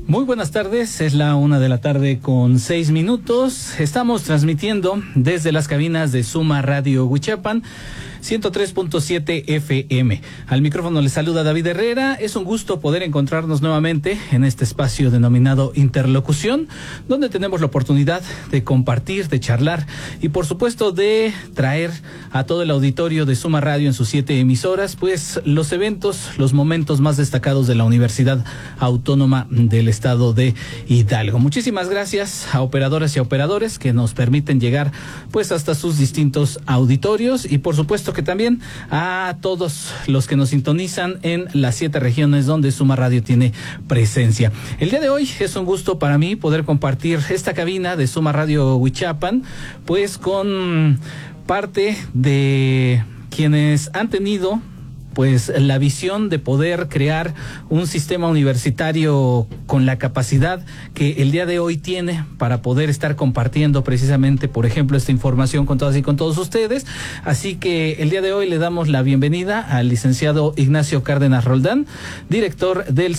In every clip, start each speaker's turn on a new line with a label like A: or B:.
A: Muy buenas tardes, es la 1:06 p.m. Estamos transmitiendo desde las cabinas de Suma Radio Huichapan, 103.7 FM. Al micrófono les saluda David Herrera. Es un gusto poder encontrarnos nuevamente en este espacio denominado Interlocución, donde tenemos la oportunidad de compartir, de charlar y por supuesto de traer a todo el auditorio de Suma Radio en sus 7 emisoras, pues los eventos, los momentos más destacados de la Universidad Autónoma del Estado de Hidalgo. Muchísimas gracias a operadoras y a operadores que nos permiten llegar pues hasta sus distintos auditorios y por supuesto que también a todos los que nos sintonizan en las 7 regiones donde Suma Radio tiene presencia. El día de hoy es un gusto para mí poder compartir esta cabina de Suma Radio Huichapan, pues con parte de quienes han tenido pues la visión de poder crear un sistema universitario con la capacidad que el día de hoy tiene para poder estar compartiendo precisamente, por ejemplo, esta información con todas y con todos ustedes. Así que el día de hoy le damos la bienvenida al licenciado Ignacio Cárdenas Roldán, director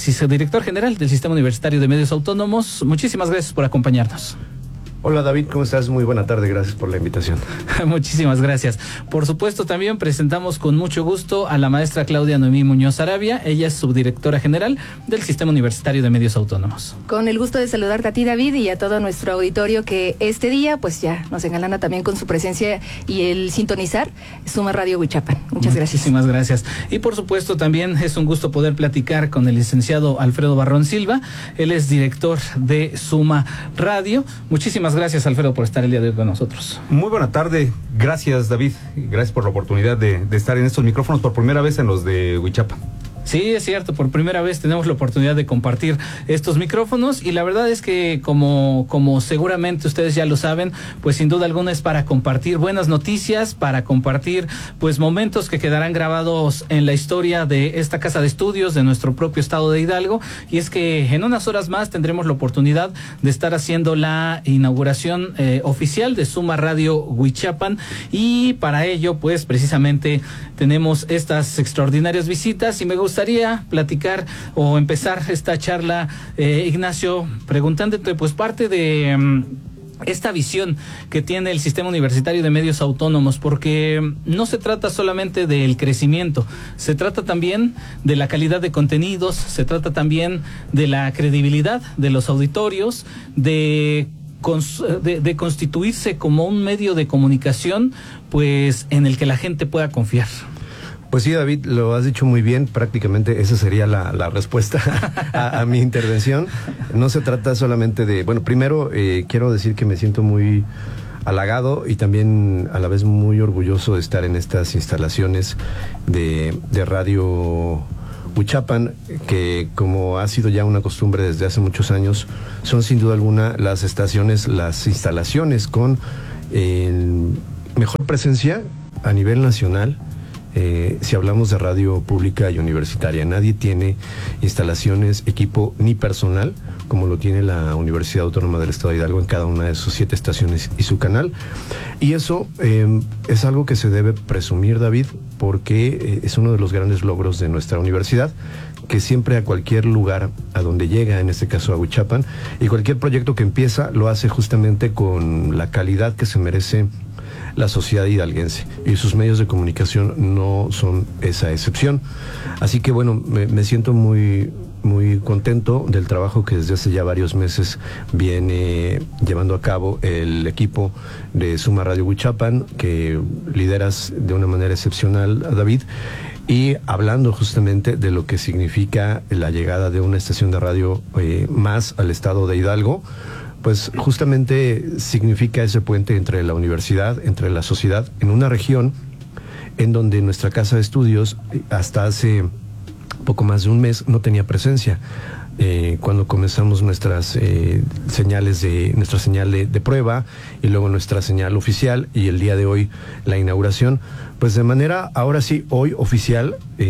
A: general del Sistema Universitario de Medios Autónomos. Muchísimas gracias por acompañarnos.
B: Hola David, ¿cómo estás? Muy buena tarde, gracias por la invitación.
A: Muchísimas gracias. Por supuesto, también presentamos con mucho gusto a la maestra Claudia Noemí Muñoz Arabia. Ella es subdirectora general del Sistema Universitario de Medios Autónomos.
C: Con el gusto de saludarte a ti, David, y a todo nuestro auditorio que este día pues ya nos engalana también con su presencia y el sintonizar Suma Radio Huichapan. Muchas gracias.
A: Muchísimas gracias. Y por supuesto también es un gusto poder platicar con el licenciado Alfredo Barrón Silva. Él es director de Suma Radio. Muchísimas gracias, Alfredo, por estar el día de hoy con nosotros.
D: Muy buena tarde, gracias David, gracias por la oportunidad de estar en estos micrófonos por primera vez en los de Huichapan.
A: Sí, es cierto, por primera vez tenemos la oportunidad de compartir estos micrófonos y la verdad es que como seguramente ustedes ya lo saben, pues sin duda alguna es para compartir buenas noticias, para compartir pues momentos que quedarán grabados en la historia de esta casa de estudios de nuestro propio estado de Hidalgo, y es que en unas horas más tendremos la oportunidad de estar haciendo la inauguración oficial de Suma Radio Huichapan, y para ello pues precisamente tenemos estas extraordinarias visitas y me gustaría platicar o empezar esta charla, Ignacio, preguntándote pues parte de esta visión que tiene el Sistema Universitario de Medios Autónomos, porque no se trata solamente del crecimiento, se trata también de la calidad de contenidos, se trata también de la credibilidad de los auditorios, de constituirse como un medio de comunicación pues en el que la gente pueda confiar.
B: Pues sí, David, lo has dicho muy bien, prácticamente esa sería la respuesta a mi intervención. No se trata solamente de, bueno, primero quiero decir que me siento muy halagado y también a la vez muy orgulloso de estar en estas instalaciones de Radio Huichapan, que como ha sido ya una costumbre desde hace muchos años, son sin duda alguna las instalaciones con mejor presencia a nivel nacional. Si hablamos de radio pública y universitaria, nadie tiene instalaciones, equipo ni personal como lo tiene la Universidad Autónoma del Estado de Hidalgo en cada una de sus 7 estaciones y su canal. Y eso es algo que se debe presumir, David, porque es uno de los grandes logros de nuestra universidad, que siempre a cualquier lugar a donde llega, en este caso a Huichapan, y cualquier proyecto que empieza lo hace justamente con la calidad que se merece la sociedad hidalguense, y sus medios de comunicación no son esa excepción. Así que bueno, me siento muy contento del trabajo que desde hace ya varios meses viene llevando a cabo el equipo de Suma Radio Huichapan, que lideras de una manera excepcional, David, y hablando justamente de lo que significa la llegada de una estación de radio más al estado de Hidalgo. Pues justamente significa ese puente entre la universidad, entre la sociedad, en una región en donde nuestra casa de estudios hasta hace poco más de un mes no tenía presencia. Cuando comenzamos nuestra señal de prueba y luego nuestra señal oficial y el día de hoy la inauguración, pues de manera ahora sí hoy oficial,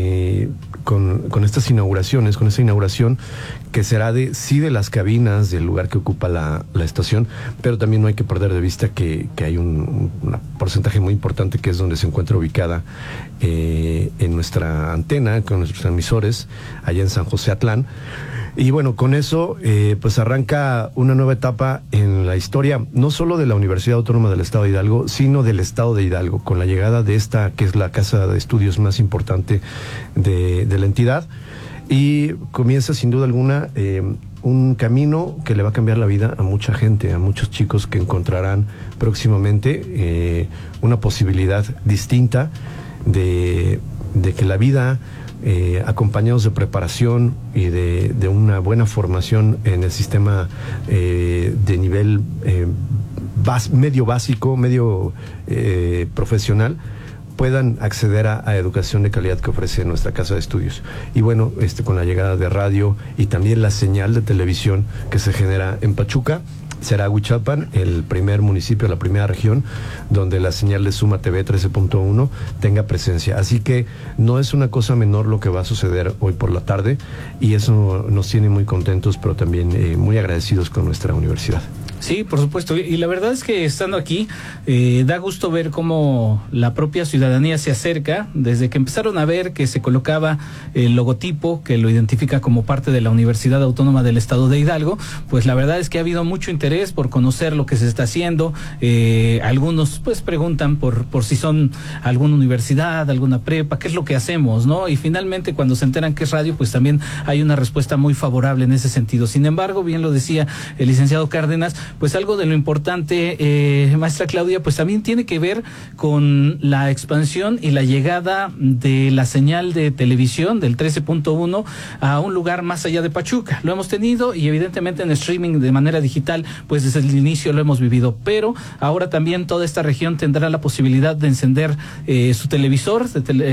B: con estas inauguraciones, con esta inauguración que será de las cabinas del lugar que ocupa la estación, pero también no hay que perder de vista que hay un porcentaje muy importante que es donde se encuentra ubicada en nuestra antena, con nuestros transmisores allá en San José Atlán. Y bueno, con eso pues arranca una nueva etapa en la historia, no solo de la Universidad Autónoma del Estado de Hidalgo, sino del Estado de Hidalgo, con la llegada de esta, que es la casa de estudios más importante de la entidad. Y comienza sin duda alguna un camino que le va a cambiar la vida a mucha gente, a muchos chicos que encontrarán próximamente una posibilidad distinta de que la vida, acompañados de preparación y de una buena formación en el sistema de nivel medio básico, medio profesional, puedan acceder a educación de calidad que ofrece nuestra casa de estudios. Y bueno, con la llegada de radio y también la señal de televisión que se genera en Pachuca, será Huichapan el primer municipio, la primera región donde la señal de Suma TV 13.1 tenga presencia. Así que no es una cosa menor lo que va a suceder hoy por la tarde, y eso nos tiene muy contentos, pero también muy agradecidos con nuestra universidad.
A: Sí, por supuesto. Y la verdad es que estando aquí, da gusto ver cómo la propia ciudadanía se acerca. Desde que empezaron a ver que se colocaba el logotipo que lo identifica como parte de la Universidad Autónoma del Estado de Hidalgo, pues la verdad es que ha habido mucho interés por conocer lo que se está haciendo. Algunos pues preguntan por si son alguna universidad, alguna prepa, qué es lo que hacemos, ¿no? Y finalmente cuando se enteran que es radio, pues también hay una respuesta muy favorable en ese sentido. Sin embargo, bien lo decía el licenciado Cárdenas, pues algo de lo importante, maestra Claudia, pues también tiene que ver con la expansión y la llegada de la señal de televisión del 13.1 a un lugar más allá de Pachuca. Lo hemos tenido y evidentemente en streaming de manera digital, pues desde el inicio lo hemos vivido, pero ahora también toda esta región tendrá la posibilidad de encender su televisor,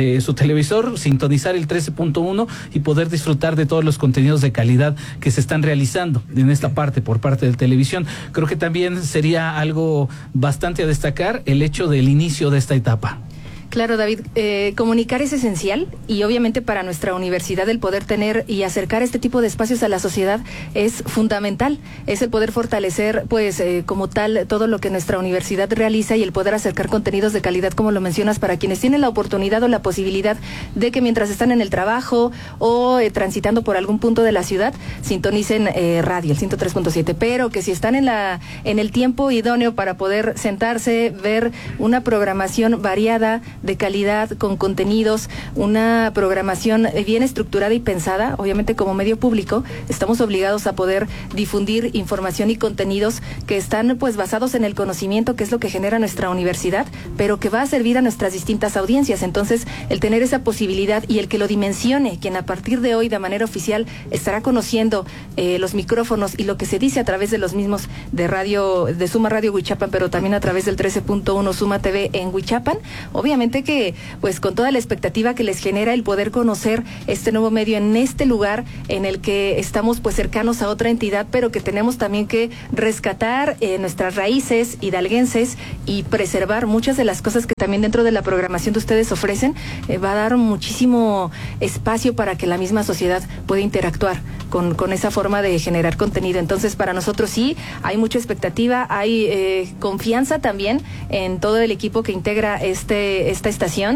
A: sintonizar el 13.1 y poder disfrutar de todos los contenidos de calidad que se están realizando en esta parte por parte de televisión. Creo que también sería algo bastante a destacar el hecho del inicio de esta etapa.
C: Claro, David, comunicar es esencial, y obviamente para nuestra universidad el poder tener y acercar este tipo de espacios a la sociedad es fundamental. Es el poder fortalecer, pues, como tal, todo lo que nuestra universidad realiza, y el poder acercar contenidos de calidad, como lo mencionas, para quienes tienen la oportunidad o la posibilidad de que mientras están en el trabajo o transitando por algún punto de la ciudad, sintonicen radio, el 103.7, pero que si están en el tiempo idóneo para poder sentarse, ver una programación variada, de calidad, con contenidos, una programación bien estructurada y pensada. Obviamente, como medio público estamos obligados a poder difundir información y contenidos que están pues basados en el conocimiento, que es lo que genera nuestra universidad, pero que va a servir a nuestras distintas audiencias. Entonces, el tener esa posibilidad y el que lo dimensione, quien a partir de hoy de manera oficial estará conociendo los micrófonos y lo que se dice a través de los mismos de radio, de Suma Radio Huichapan, pero también a través del 13.1 Suma TV en Huichapan, obviamente que pues con toda la expectativa que les genera el poder conocer este nuevo medio en este lugar en el que estamos pues cercanos a otra entidad, pero que tenemos también que rescatar nuestras raíces hidalguenses y preservar muchas de las cosas que también dentro de la programación de ustedes ofrecen. Va a dar muchísimo espacio para que la misma sociedad pueda interactuar con esa forma de generar contenido. Entonces, para nosotros sí, hay mucha expectativa, hay confianza también en todo el equipo que integra esta estación,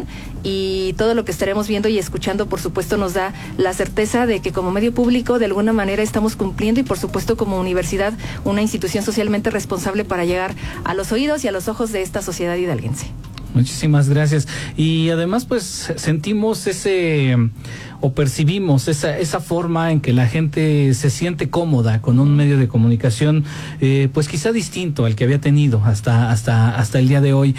C: y todo lo que estaremos viendo y escuchando, por supuesto, nos da la certeza de que como medio público de alguna manera estamos cumpliendo, y por supuesto como universidad, una institución socialmente responsable para llegar a los oídos y a los ojos de esta sociedad hidalguense.
A: Muchísimas gracias. Y además pues sentimos o percibimos esa forma en que la gente se siente cómoda con un medio de comunicación pues quizá distinto al que había tenido hasta el día de hoy.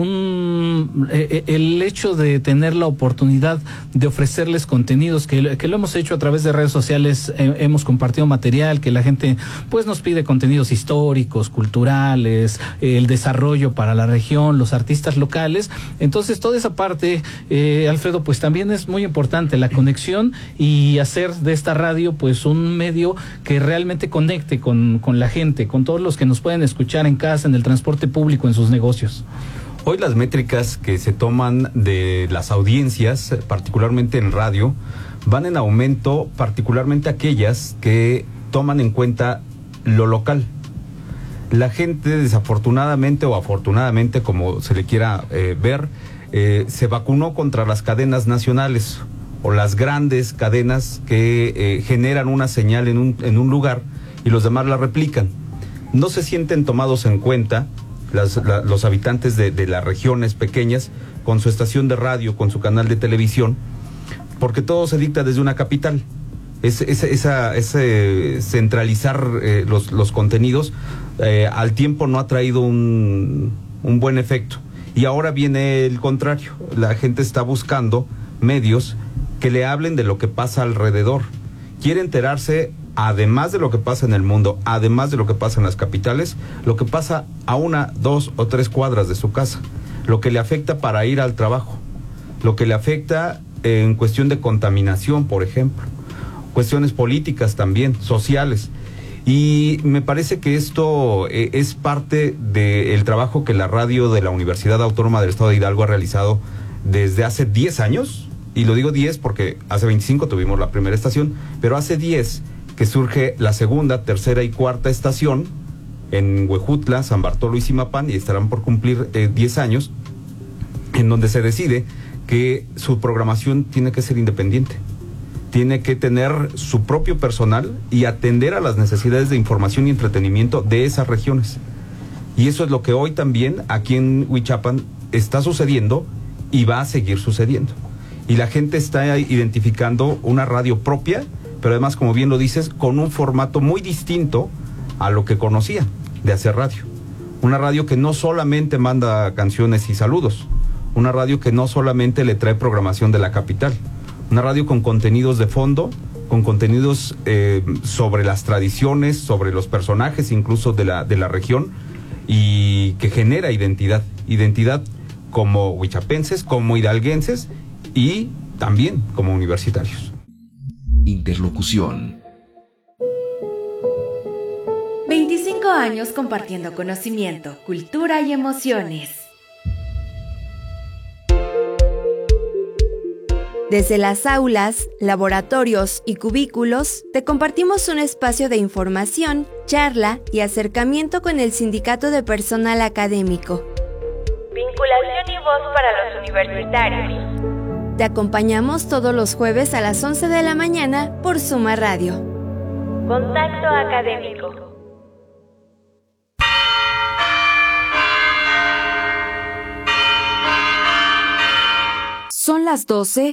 A: El hecho de tener la oportunidad de ofrecerles contenidos que lo hemos hecho a través de redes sociales, hemos compartido material que la gente pues nos pide, contenidos históricos, culturales, el desarrollo para la región, los artistas locales. Entonces toda esa parte, Alfredo, pues también es muy importante la conexión y hacer de esta radio pues un medio que realmente conecte con la gente, con todos los que nos pueden escuchar en casa, en el transporte público, en sus negocios.
D: Hoy las métricas que se toman de las audiencias, particularmente en radio, van en aumento, particularmente aquellas que toman en cuenta lo local. La gente, desafortunadamente o afortunadamente, como se le quiera ver, se vacunó contra las cadenas nacionales. o las grandes cadenas que generan una señal en un lugar y los demás la replican. No se sienten tomados en cuenta los habitantes de las regiones pequeñas con su estación de radio, con su canal de televisión, porque todo se dicta desde una capital. Ese centralizar los contenidos al tiempo no ha traído un buen efecto. Y ahora viene el contrario. La gente está buscando medios que le hablen de lo que pasa alrededor. Quiere enterarse, además de lo que pasa en el mundo, además de lo que pasa en las capitales, lo que pasa a 1, 2 o 3 cuadras de su casa, lo que le afecta para ir al trabajo, lo que le afecta en cuestión de contaminación, por ejemplo, cuestiones políticas también, sociales. Y me parece que esto es parte del trabajo que la radio de la Universidad Autónoma del Estado de Hidalgo ha realizado desde hace 10 años, y lo digo 10 porque hace 25 tuvimos la primera estación, pero hace 10 que surge la segunda, tercera y cuarta estación en Huejutla, San Bartolo y Zimapán, y estarán por cumplir 10 años, en donde se decide que su programación tiene que ser independiente, tiene que tener su propio personal y atender a las necesidades de información y entretenimiento de esas regiones. Y eso es lo que hoy también aquí en Huichapan está sucediendo y va a seguir sucediendo. Y la gente está identificando una radio propia, pero además, como bien lo dices, con un formato muy distinto a lo que conocía de hacer radio. Una radio que no solamente manda canciones y saludos, una radio que no solamente le trae programación de la capital, una radio con contenidos de fondo, con contenidos sobre las tradiciones, sobre los personajes incluso de la región, y que genera identidad como huichapenses, como hidalguenses y también como universitarios.
E: Interlocución.
F: 25 años compartiendo conocimiento, cultura y emociones. Desde las aulas, laboratorios y cubículos, te compartimos un espacio de información, charla y acercamiento con el Sindicato de Personal Académico.
G: Vinculación y voz para los universitarios.
F: Te acompañamos todos los jueves a las 11 de la mañana por Suma Radio.
G: Contacto académico.
F: Son las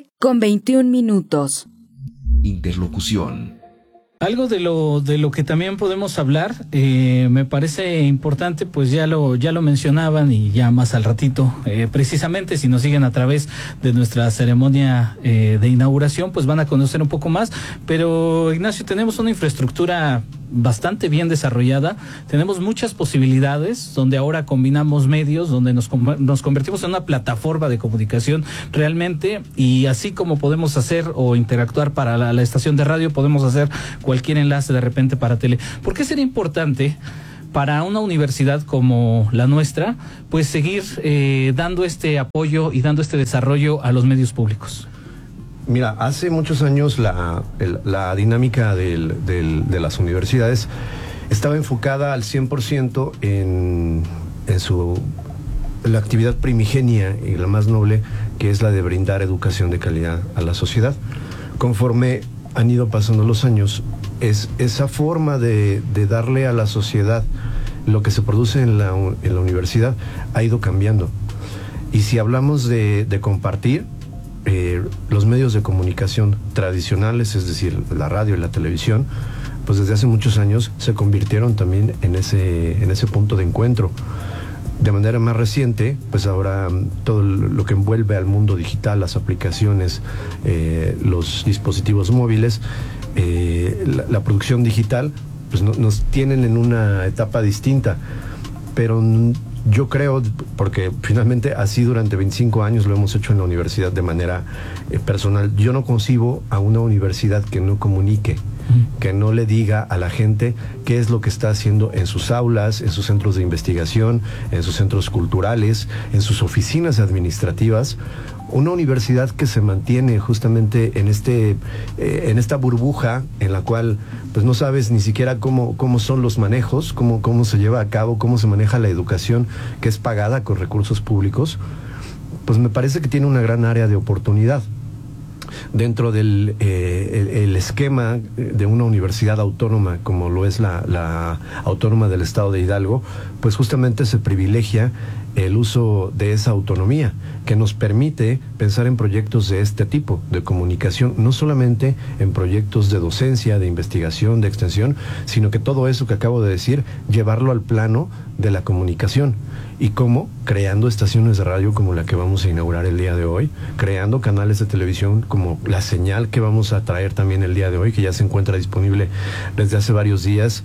F: 12:21.
E: Interlocución.
A: Algo de lo que también podemos hablar, me parece importante, pues ya lo mencionaban y ya más al ratito, precisamente si nos siguen a través de nuestra ceremonia de inauguración, pues van a conocer un poco más. Pero Ignacio, tenemos una infraestructura bastante bien desarrollada, tenemos muchas posibilidades, donde ahora combinamos medios, donde nos convertimos en una plataforma de comunicación realmente, y así como podemos hacer o interactuar para la estación de radio, podemos hacer cualquier enlace de repente para tele. ¿Por qué sería importante para una universidad como la nuestra, pues seguir dando este apoyo y dando este desarrollo a los medios públicos?
B: Mira, hace muchos años la dinámica de las universidades estaba enfocada al 100% en la actividad primigenia y la más noble, que es la de brindar educación de calidad a la sociedad. Conforme han ido pasando los años, esa forma de darle a la sociedad lo que se produce en la universidad ha ido cambiando. Y si hablamos de compartir, los medios de comunicación tradicionales, es decir, la radio y la televisión, pues desde hace muchos años se convirtieron también en ese punto de encuentro. De manera más reciente, pues ahora todo lo que envuelve al mundo digital, las aplicaciones, los dispositivos móviles, la producción digital, pues nos tienen en una etapa distinta. Pero yo creo, porque finalmente así durante 25 años lo hemos hecho en la universidad de manera personal, yo no concibo a una universidad que no comunique, que no le diga a la gente qué es lo que está haciendo en sus aulas, en sus centros de investigación, en sus centros culturales, en sus oficinas administrativas. Una universidad que se mantiene justamente en esta burbuja en la cual pues no sabes ni siquiera cómo son los manejos, cómo se lleva a cabo, cómo se maneja la educación que es pagada con recursos públicos, pues me parece que tiene una gran área de oportunidad. dentro del el esquema de una universidad autónoma como lo es la Autónoma del Estado de Hidalgo, pues justamente se privilegia el uso de esa autonomía que nos permite pensar en proyectos de este tipo, de comunicación, no solamente en proyectos de docencia, de investigación, de extensión, sino que todo eso que acabo de decir, llevarlo al plano de la comunicación. ¿Y cómo? Creando estaciones de radio como la que vamos a inaugurar el día de hoy, creando canales de televisión como La Señal que vamos a traer también el día de hoy, que ya se encuentra disponible desde hace varios días.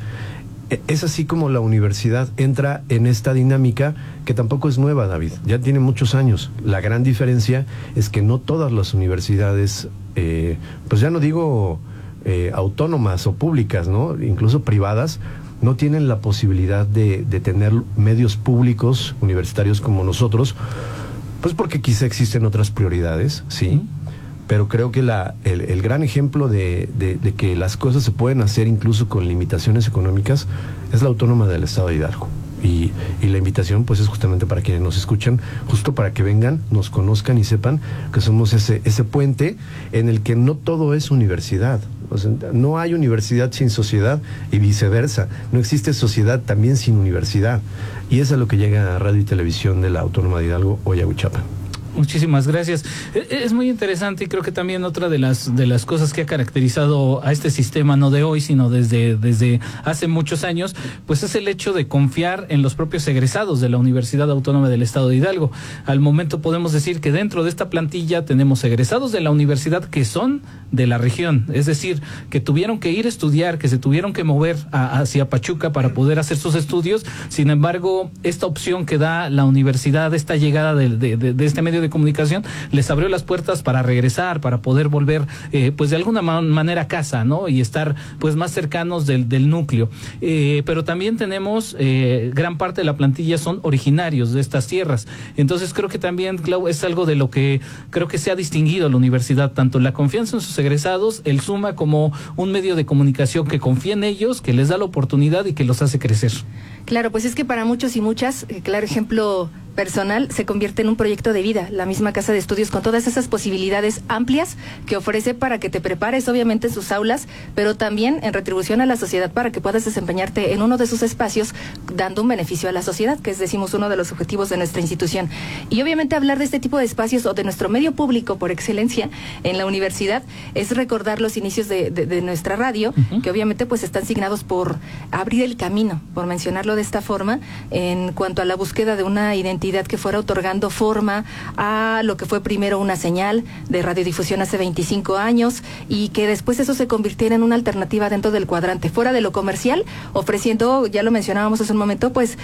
B: Es así como la universidad entra en esta dinámica que tampoco es nueva, David, ya tiene muchos años. La gran diferencia es que no todas las universidades, pues ya no digo autónomas o públicas, ¿no? Incluso privadas, no tienen la posibilidad de tener medios públicos universitarios como nosotros, pues porque quizá existen otras prioridades, sí. Pero creo que el gran ejemplo de que las cosas se pueden hacer incluso con limitaciones económicas es la Autónoma del Estado de Hidalgo. Y la invitación pues es justamente para quienes nos escuchan, justo para que vengan, nos conozcan y sepan que somos ese puente en el que no todo es universidad. O sea, no hay universidad sin sociedad y viceversa. No existe sociedad también sin universidad. Y eso es lo que llega a Radio y Televisión de la Autónoma de Hidalgo, hoy a Huichapan.
A: Muchísimas gracias. Es muy interesante y creo que también otra de las cosas que ha caracterizado a este sistema, no de hoy, sino desde hace muchos años, pues es el hecho de confiar en los propios egresados de la Universidad Autónoma del Estado de Hidalgo. Al momento podemos decir que dentro de esta plantilla tenemos egresados de la universidad que son de la región, es decir, que tuvieron que ir a estudiar, que se tuvieron que mover hacia Pachuca para poder hacer sus estudios. Sin embargo, esta opción que da la universidad, esta llegada de este medio de comunicación, les abrió las puertas para regresar, para poder volver, pues de alguna manera a casa, ¿no? Y estar pues más cercanos del núcleo. Pero también tenemos, gran parte de la plantilla son originarios de estas tierras. Entonces creo que también, Clau, es algo de lo que creo que se ha distinguido la universidad, tanto la confianza en sus egresados, el SUMA como un medio de comunicación que confía en ellos, que les da la oportunidad y que los hace crecer.
C: Claro, pues es que para muchos y muchas, claro ejemplo personal, se convierte en un proyecto de vida, la misma casa de estudios con todas esas posibilidades amplias que ofrece para que te prepares obviamente en sus aulas, pero también en retribución a la sociedad para que puedas desempeñarte en uno de sus espacios dando un beneficio a la sociedad, que es, decimos, uno de los objetivos de nuestra institución. Y obviamente hablar de este tipo de espacios o de nuestro medio público por excelencia en la universidad es recordar los inicios de nuestra radio, que obviamente pues están signados por abrir el camino, por mencionarlo de esta forma, en cuanto a la búsqueda de una identidad que fuera otorgando forma a lo que fue primero una señal de radiodifusión hace 25 años y que después eso se convirtiera en una alternativa dentro del cuadrante, fuera de lo comercial, ofreciendo, ya lo mencionábamos hace un momento, pues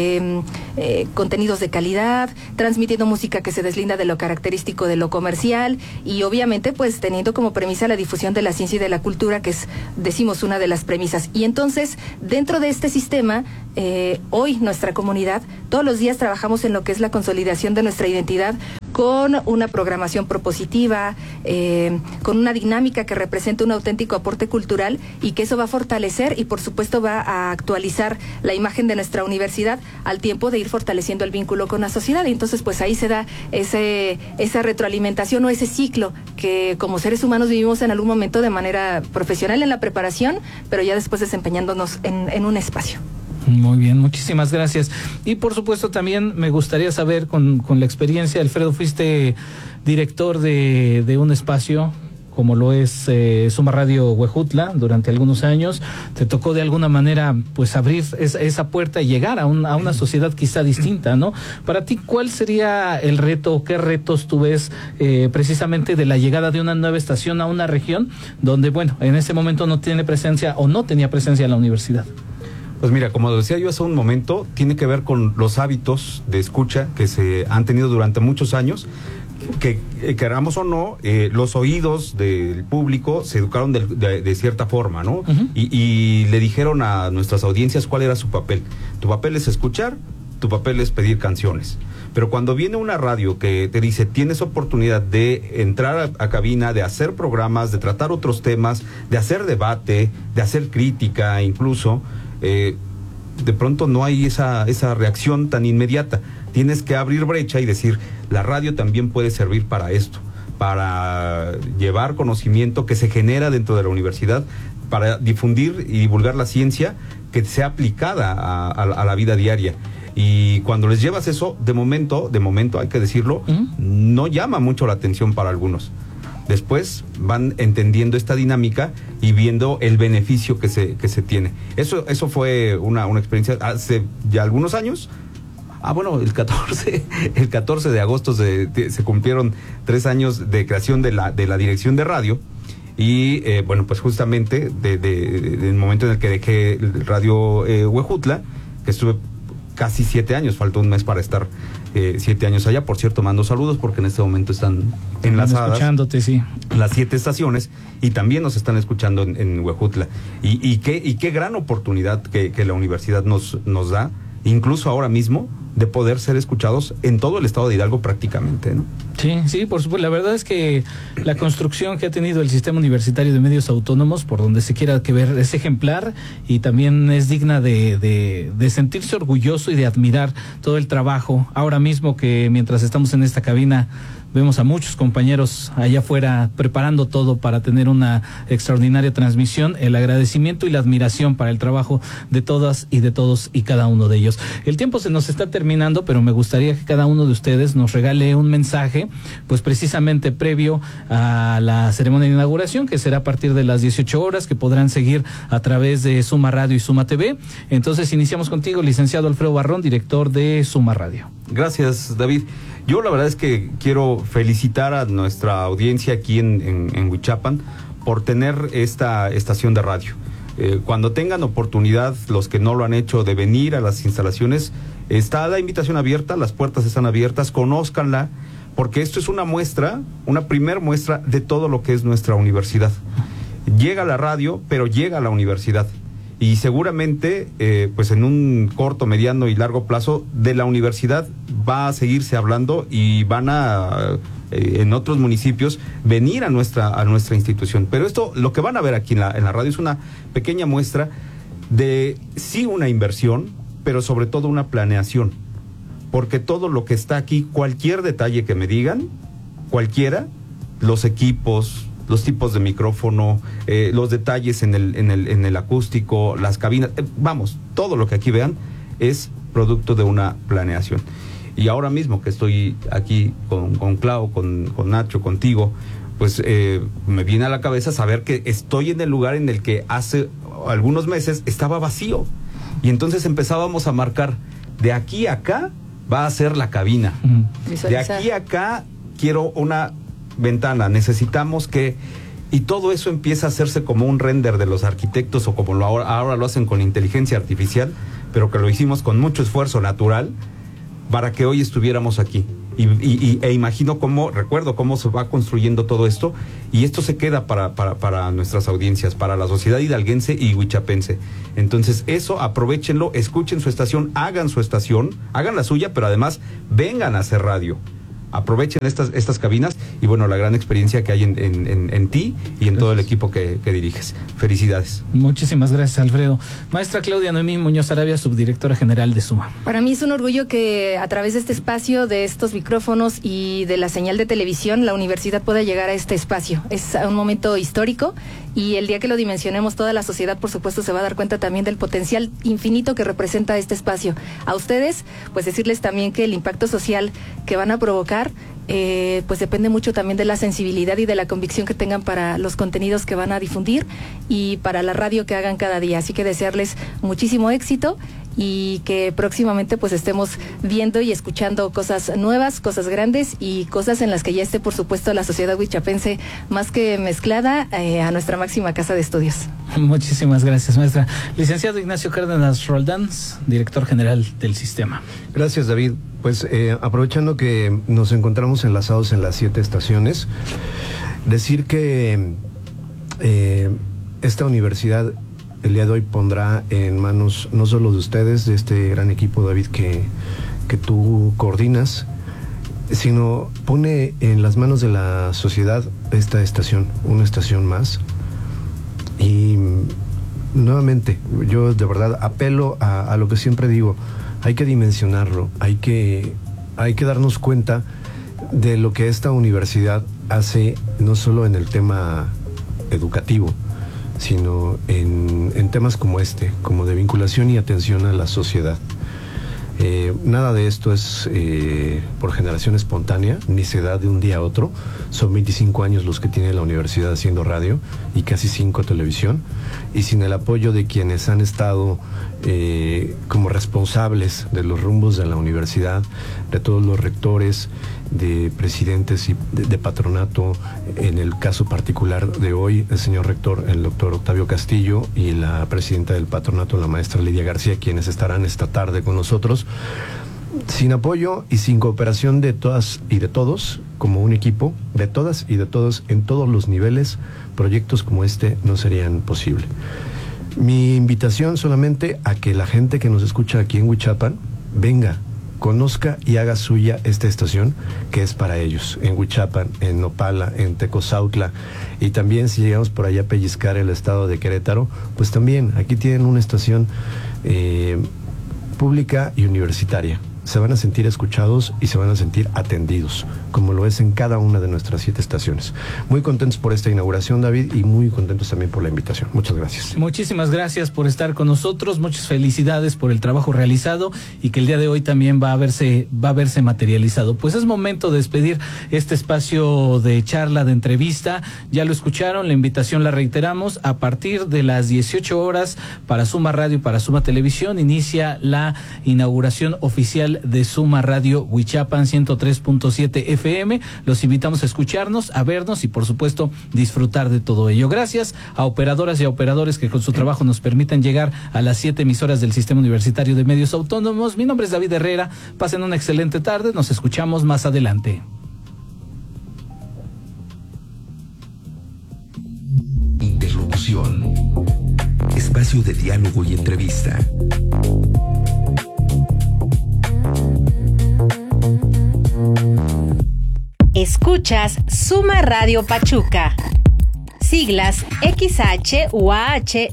C: contenidos de calidad, transmitiendo música que se deslinda de lo característico de lo comercial y obviamente pues teniendo como premisa la difusión de la ciencia y de la cultura, que es, decimos, una de las premisas. Y entonces, dentro de este sistema, hoy nuestra comunidad, todos los días trabajamos en lo que es la consolidación de nuestra identidad con una programación propositiva, con una dinámica que representa un auténtico aporte cultural y que eso va a fortalecer y por supuesto va a actualizar la imagen de nuestra universidad al tiempo de ir fortaleciendo el vínculo con la sociedad. Y entonces pues ahí se da esa retroalimentación o ese ciclo que como seres humanos vivimos en algún momento de manera profesional en la preparación, pero ya después desempeñándonos en un espacio.
A: Muy bien, muchísimas gracias. Y por supuesto también me gustaría saber con la experiencia, Alfredo, fuiste director de un espacio como lo es SUMA Radio Huejutla durante algunos años. Te tocó de alguna manera pues abrir esa puerta y llegar a una sociedad quizá distinta, ¿no? Para ti, ¿cuál sería el reto, qué retos tú ves precisamente de la llegada de una nueva estación a una región donde, bueno, en ese momento no tiene presencia o no tenía presencia la universidad?
D: Pues mira, como decía yo hace un momento, tiene que ver con los hábitos de escucha que se han tenido durante muchos años, que queramos o no, los oídos del público se educaron de cierta forma, ¿no? Uh-huh. Y le dijeron a nuestras audiencias cuál era su papel. Tu papel es escuchar, tu papel es pedir canciones. Pero cuando viene una radio que te dice, tienes oportunidad de entrar a cabina, de hacer programas, de tratar otros temas, de hacer debate, de hacer crítica incluso, de pronto no hay esa reacción tan inmediata. Tienes que abrir brecha y decir, la radio también puede servir para esto. para llevar conocimiento que se genera dentro de la universidad, para difundir y divulgar la ciencia que sea aplicada a la vida diaria. Y cuando les llevas eso, de momento hay que decirlo, no llama mucho la atención para algunos. Después van entendiendo esta dinámica y viendo el beneficio que se tiene. Eso fue una experiencia hace ya algunos años. Bueno, el 14 de agosto se cumplieron 3 años de creación de la dirección de radio. Y bueno, pues justamente del momento en el que dejé el Radio Huejutla, que estuve casi 7 años, faltó un mes para estar 7 años allá. Por cierto, mando saludos porque en este momento están enlazadas
A: escuchándote, sí,
D: las 7 estaciones y también nos están escuchando en Huejutla. Y qué gran oportunidad que la universidad nos da, incluso ahora mismo, de poder ser escuchados en todo el estado de Hidalgo prácticamente, ¿no?
A: Sí, por supuesto. La verdad es que la construcción que ha tenido el sistema universitario de medios autónomos, por donde se quiera que ver, es ejemplar y también es digna de sentirse orgulloso y de admirar todo el trabajo. Ahora mismo que mientras estamos en esta cabina vemos a muchos compañeros allá afuera preparando todo para tener una extraordinaria transmisión. El agradecimiento y la admiración para el trabajo de todas y de todos y cada uno de ellos. El tiempo se nos está terminando, pero me gustaría que cada uno de ustedes nos regale un mensaje, pues precisamente previo a la ceremonia de inauguración, que será a partir de las 18 horas, que podrán seguir a través de Suma Radio y Suma TV. Entonces iniciamos contigo, licenciado Alfredo Barrón, director de Suma Radio.
D: Gracias, David. Yo la verdad es que quiero felicitar a nuestra audiencia aquí en Huichapan por tener esta estación de radio. Cuando tengan oportunidad, los que no lo han hecho, de venir a las instalaciones, está la invitación abierta, las puertas están abiertas, conózcanla, porque esto es una muestra, una primer muestra de todo lo que es nuestra universidad. Llega la radio, pero llega a la universidad. Y seguramente, pues en un corto, mediano y largo plazo, de la universidad va a seguirse hablando y van a, en otros municipios, venir a nuestra institución. Pero esto, lo que van a ver aquí en la radio es una pequeña muestra de, sí, una inversión, pero sobre todo una planeación. Porque todo lo que está aquí, cualquier detalle que me digan, cualquiera, los equipos, los tipos de micrófono, los detalles en el acústico, las cabinas, vamos, todo lo que aquí vean es producto de una planeación. Y ahora mismo que estoy aquí con Clau, con Nacho, contigo, pues me viene a la cabeza saber que estoy en el lugar en el que hace algunos meses estaba vacío. Y entonces empezábamos a marcar, de aquí a acá va a ser la cabina. De aquí a acá quiero una ventana, necesitamos que... Y todo eso empieza a hacerse como un render de los arquitectos, o como ahora lo hacen con inteligencia artificial, pero que lo hicimos con mucho esfuerzo natural para que hoy estuviéramos aquí. Recuerdo cómo se va construyendo todo esto, y esto se queda para nuestras audiencias, para la sociedad hidalguense y huichapense. Entonces eso, aprovéchenlo, escuchen su estación, hagan la suya, pero además vengan a hacer radio. Aprovechen estas cabinas y bueno, la gran experiencia que hay en ti y en todo el equipo que diriges. Felicidades.
A: Muchísimas gracias, Alfredo. Maestra Claudia Noemí Muñoz Arabia, subdirectora general de Suma.
C: Para mí es un orgullo que a través de este espacio, de estos micrófonos y de la señal de televisión, la universidad pueda llegar a este espacio. Es un momento histórico y el día que lo dimensionemos, toda la sociedad, por supuesto, se va a dar cuenta también del potencial infinito que representa este espacio. A ustedes, pues decirles también que el impacto social que van a provocar, pues depende mucho también de la sensibilidad y de la convicción que tengan para los contenidos que van a difundir y para la radio que hagan cada día. Así que desearles muchísimo éxito y que próximamente pues estemos viendo y escuchando cosas nuevas, cosas grandes y cosas en las que ya esté, por supuesto, la sociedad huichapense más que mezclada a nuestra máxima casa de estudios.
A: Muchísimas gracias, maestra. Licenciado Ignacio Cárdenas Roldán, director general del sistema.
B: Gracias, David. Pues aprovechando que nos encontramos enlazados en las 7 estaciones, decir que esta universidad el día de hoy pondrá en manos no solo de ustedes, de este gran equipo, David, que tú coordinas, sino pone en las manos de la sociedad esta estación, una estación más. Y nuevamente, yo de verdad apelo a lo que siempre digo, hay que dimensionarlo, hay que darnos cuenta de lo que esta universidad hace no solo en el tema educativo, sino en temas como como de vinculación y atención a la sociedad. Nada de esto es por generación espontánea, ni se da de un día a otro. Son 25 años los que tiene la universidad haciendo radio y casi 5 televisión, y sin el apoyo de quienes han estado como responsables de los rumbos de la universidad, de todos los rectores, de presidentes y de patronato, en el caso particular de hoy, el señor rector, el doctor Octavio Castillo, y la presidenta del patronato, la maestra Lidia García, quienes estarán esta tarde con nosotros. Sin apoyo y sin cooperación de todas y de todos, como un equipo, de todas y de todos, en todos los niveles, proyectos como no serían posible. Mi invitación solamente a que la gente que nos escucha aquí en Huichapan venga, conozca y haga suya esta estación, que es para ellos, en Huichapan, en Nopala, en Tecozautla, y también si llegamos por allá a pellizcar el estado de Querétaro, pues también aquí tienen una estación pública y universitaria. Se van a sentir escuchados y se van a sentir atendidos, como lo es en cada una de nuestras 7 estaciones. Muy contentos por esta inauguración, David, y muy contentos también por la invitación. Muchas gracias.
A: Muchísimas gracias por estar con nosotros, muchas felicidades por el trabajo realizado y que el día de hoy también va a verse materializado. Pues es momento de despedir este espacio de charla, de entrevista. Ya lo escucharon, la invitación la reiteramos. A partir de las 18 horas para Suma Radio y para Suma Televisión inicia la inauguración oficial de Suma Radio Huichapan 103.7 FM. Los invitamos a escucharnos, a vernos y por supuesto disfrutar de todo ello. Gracias a operadoras y a operadores que con su trabajo nos permiten llegar a las 7 emisoras del Sistema Universitario de Medios Autónomos. Mi nombre es David Herrera. Pasen una excelente tarde. Nos escuchamos más adelante.
E: Interlocución. Espacio de diálogo y entrevista.
H: Escuchas Suma Radio Pachuca. Siglas XH-UAH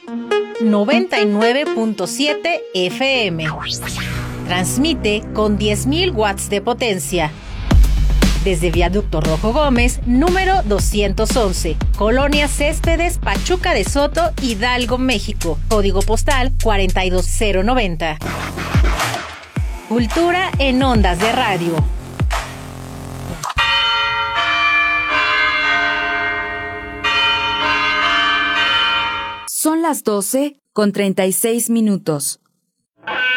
H: 99.7 FM. Transmite con 10.000 watts de potencia. Desde Viaducto Rojo Gómez, número 211, Colonia Céspedes, Pachuca de Soto, Hidalgo, México. Código postal 42090. Cultura en ondas de radio.
I: Son las 12:36.